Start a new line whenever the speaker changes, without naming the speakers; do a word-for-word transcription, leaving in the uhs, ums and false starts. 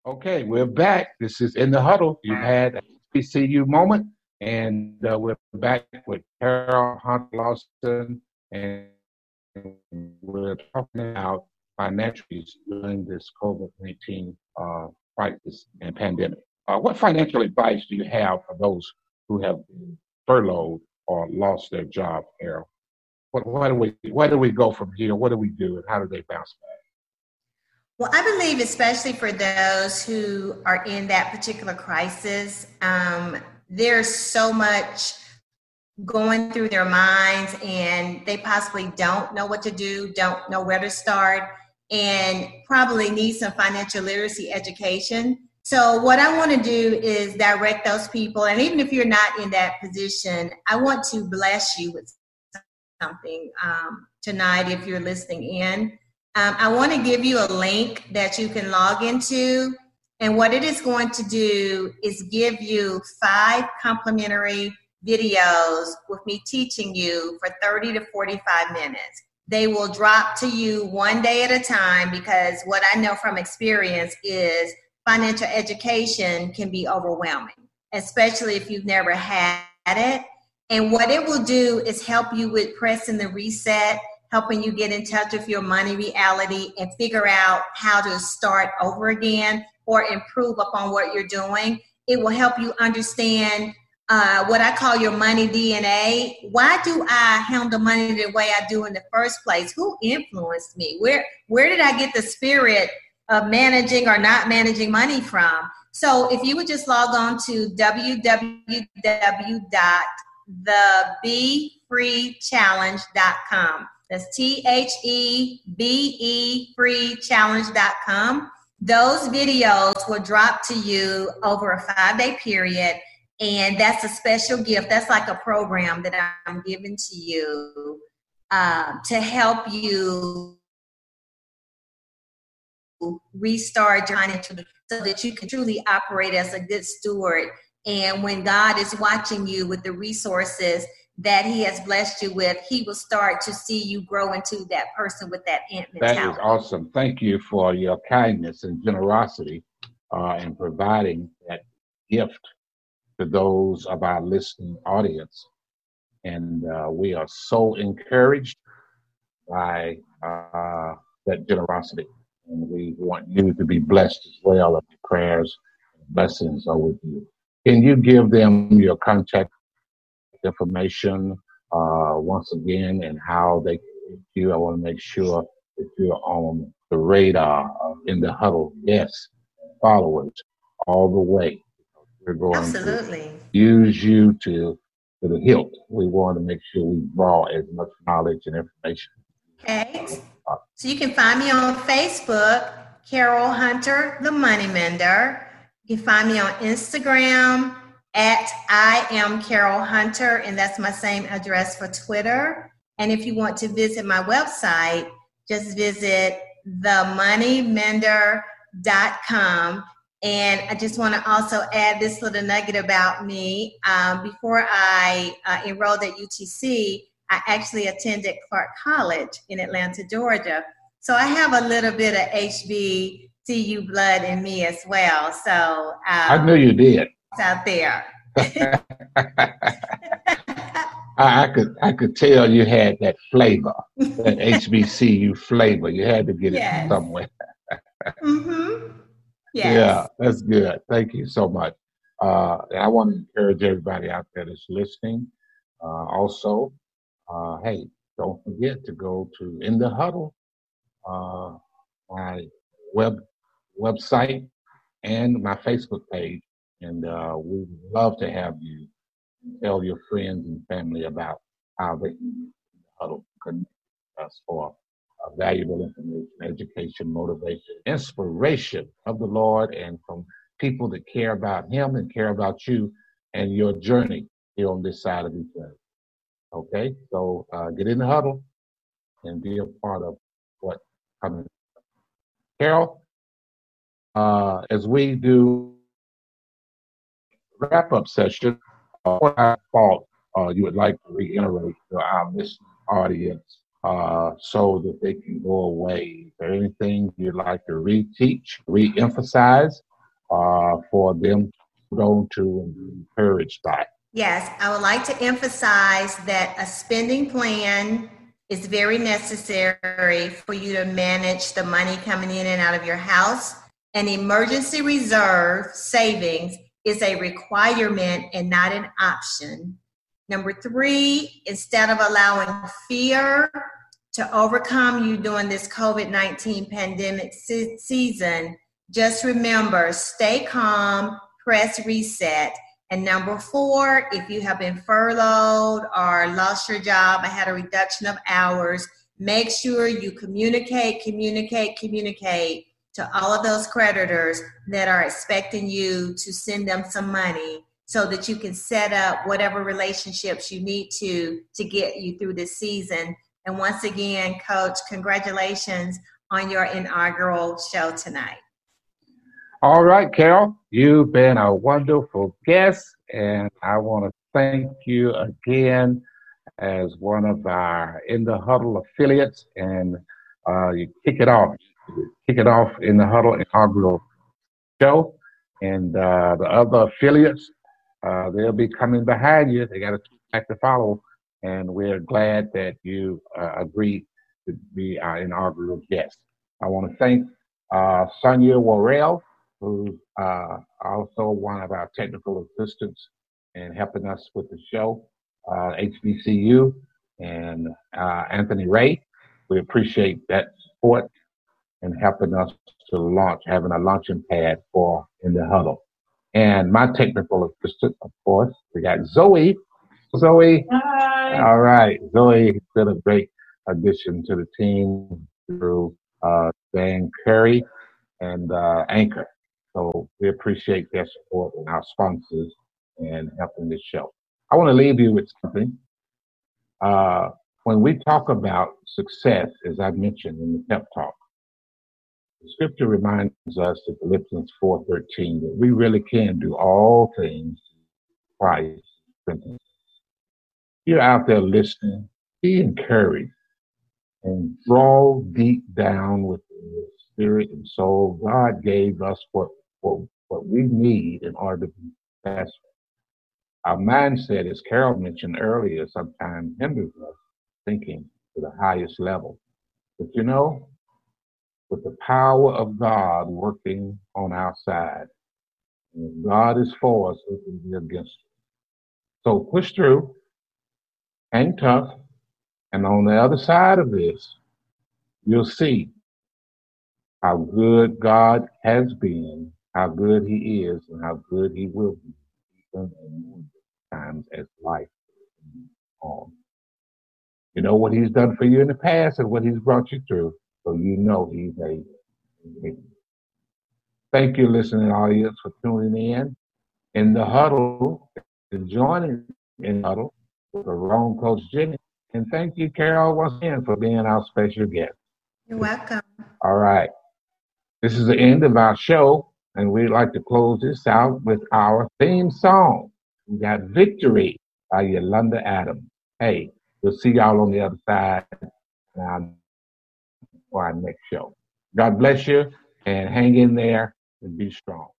Okay, we're back. This is In the Huddle. You had a H B C U moment, and uh, we're back with Carol Hunt Lawson, and we're talking about financials during this COVID nineteen uh, crisis and pandemic. Uh, what financial advice do you have for those who have been furloughed or lost their job, Carol? What, where do we where do we go from here? What do we do, and how do they bounce back?
Well, I believe, especially for those who are in that particular crisis, um, there's so much going through their minds, and they possibly don't know what to do, don't know where to start, and probably need some financial literacy education. So what I want to do is direct those people, and even if you're not in that position, I want to bless you with something um, tonight if you're listening in. Um, I want to give you a link that you can log into, and what it is going to do is give you five complimentary videos with me teaching you for thirty to forty-five minutes. They will drop to you one day at a time, because what I know from experience is financial education can be overwhelming, especially if you've never had it. And what it will do is help you with pressing the reset, helping you get in touch with your money reality and figure out how to start over again or improve upon what you're doing. It will help you understand uh, what I call your money D N A. Why do I handle money the way I do in the first place? Who influenced me? Where, where did I get the spirit of managing or not managing money from? So if you would just log on to w w w dot the be free challenge dot com. That's T H E B E free challenge dot com. Those videos will drop to you over a five-day period, and that's a special gift. That's like a program that I'm giving to you uh, to help you restart your financial so that you can truly operate as a good steward. And when God is watching you with the resources that he has blessed you with, he will start to see you grow into that person with that ant mentality.
That is awesome. Thank you for your kindness and generosity uh, in providing that gift to those of our listening audience. And uh, we are so encouraged by uh, that generosity. And we want you to be blessed as well. And prayers and blessings are with you. Can you give them your contact information uh, once again, and how they can reach you? I want to make sure that you're on the radar of In the Huddle guests, followers all the way. We're going
Absolutely.
to use you to, to the hilt. We want to make sure we draw as much knowledge and information.
Okay. So you can find me on Facebook, Carol Hunter, the Money Mender. You can find me on Instagram at I am Carol Hunter, and that's my same address for Twitter. And if you want to visit my website, just visit the money mender dot com. And I just want to also add this little nugget about me. Um, before I uh, enrolled at U T C, I actually attended Clark College in Atlanta, Georgia. So I have a little bit of H B C U blood in me as well. So um,
I knew you did.
Out there.
I, I could I could tell you had that flavor, that H B C U flavor. You had to get
yes.
it somewhere.
mm-hmm. Yes.
Yeah, that's good. Thank you so much. Uh, I want to encourage everybody out there that's listening. Uh, also, uh, hey, don't forget to go to In the Huddle, uh, my web website, and my Facebook page. And uh, we would love to have you tell your friends and family about how they can huddle connect us for uh, valuable information, education, motivation, inspiration of the Lord, and from people that care about him and care about you and your journey here on this side of each other. Okay, so uh, get in the huddle and be a part of what's coming. Carol, uh, as we do wrap-up session, uh, what I thought uh, you would like to reiterate to our listening audience uh, so that they can go away. Is there anything you'd like to reteach, re-emphasize uh, for them to go to and be encouraged by?
Yes, I would like to emphasize that a spending plan is very necessary for you to manage the money coming in and out of your house. An emergency reserve savings is a requirement and not an option. Number three, instead of allowing fear to overcome you during this COVID nineteen pandemic se- season, just remember, stay calm, press reset. And number four, if you have been furloughed or lost your job and had a reduction of hours, make sure you communicate, communicate, communicate to all of those creditors that are expecting you to send them some money so that you can set up whatever relationships you need to to get you through this season. And once again, Coach, congratulations on your inaugural show tonight.
All right, Carol, you've been a wonderful guest, and I want to thank you again as one of our In the Huddle affiliates, and uh, you kick it off, kick it off in the Huddle inaugural show, and uh, the other affiliates, uh, they'll be coming behind you. They got a track to follow, and we're glad that you uh, agreed to be our inaugural guest. I want to thank uh, Sonia Worrell, who's uh, also one of our technical assistants and helping us with the show, uh, H B C U, and uh, Anthony Ray. We appreciate that support and helping us to launch, having a launching pad for In the Huddle. And my technical assistant, of course, we got Zoe. Zoe.
Hi.
All right. Zoe has been a great addition to the team through uh, Dan Curry and uh, Anchor. So we appreciate their support and our sponsors and helping this show. I want to leave you with something. Uh, when we talk about success, as I mentioned in the pep talk, the scripture reminds us in Philippians four thirteen that we really can do all things through Christ. You're out there listening, be encouraged and draw deep down within your spirit and soul. God gave us what What, what we need in order to be successful. Our mindset, as Carol mentioned earlier, sometimes hinders us thinking to the highest level. But you know, with the power of God working on our side, and if God is for us, who can be against us? So push through, hang tough, and on the other side of this, you'll see how good God has been, how good he is, and how good he will be, even in more times as life goes on. You know what he's done for you in the past and what he's brought you through, so you know he's able. Thank you, listening audience, for tuning in. In the Huddle, and joining in the Huddle with our own Coach Jenny. And thank you, Carol, once again for being our special guest.
You're welcome.
All right. This is the end of our show, and we'd like to close this out with our theme song. We got Victory by Yolanda Adams. Hey, we'll see y'all on the other side um, for our next show. God bless you, and hang in there and be strong.